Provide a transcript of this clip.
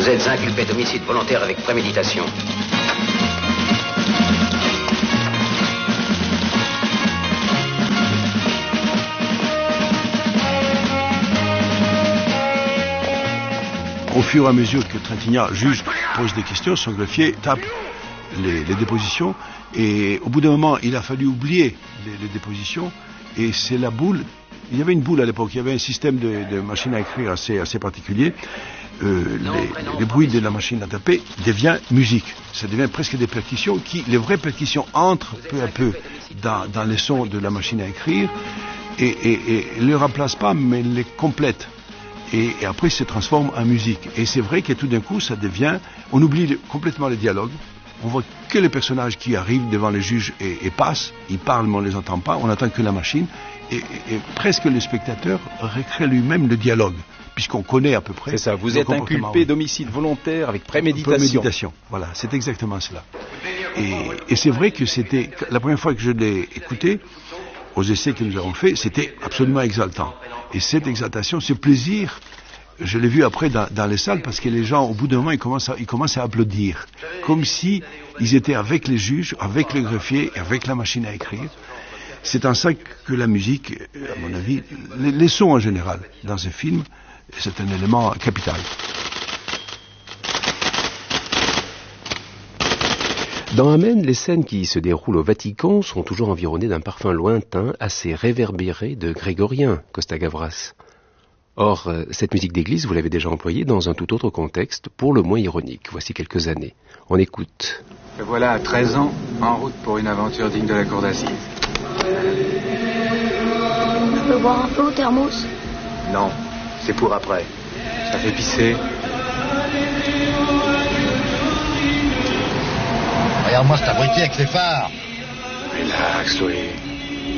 Vous êtes inculpé d'homicide volontaire avec préméditation. Au fur et à mesure que Trintignant, juge, pose des questions, son greffier tape les dépositions, et au bout d'un moment, il a fallu oublier les dépositions, et c'est la boule. Il y avait une boule à l'époque, il y avait un système de machine à écrire assez particulier. Les bruits de la machine à taper devient musique. Ça devient presque des percussions les vraies percussions entrent peu à peu dans les sons de la machine à écrire et ne les remplacent pas, mais les complètent. Et après, se transforme en musique. Et c'est vrai que tout d'un coup, ça devient... On oublie complètement les dialogues. On voit que les personnages qui arrivent devant les juges et passent. Ils parlent, mais on ne les entend pas. On n'entend que la machine. Et presque le spectateur recrée lui-même le dialogue, puisqu'on connaît à peu près... C'est ça, vous êtes inculpé d'homicide volontaire avec préméditation. Préméditation, voilà, c'est exactement cela. Et c'est vrai que c'était... La première fois que je l'ai écouté, aux essais que nous avons faits, c'était absolument exaltant. Et cette exaltation, ce plaisir, je l'ai vu après dans les salles, parce que les gens, au bout d'un moment, ils commencent à applaudir. Comme si ils étaient avec les juges, avec le greffier, et avec la machine à écrire. C'est en ça que la musique, à mon avis, les sons en général, dans ce film, c'est un élément capital. Dans Amen, les scènes qui se déroulent au Vatican sont toujours environnées d'un parfum lointain, assez réverbéré de grégorien, Costa-Gavras. Or, cette musique d'église, vous l'avez déjà employée dans un tout autre contexte, pour le moins ironique, voici quelques années. On écoute. Me voilà à 13 ans, en route pour une aventure digne de la cour d'assises. Je peux boire un peu au thermos? Non, c'est pour après. Ça fait pisser. Regarde-moi cet abruti avec ses phares. Relax, Louis.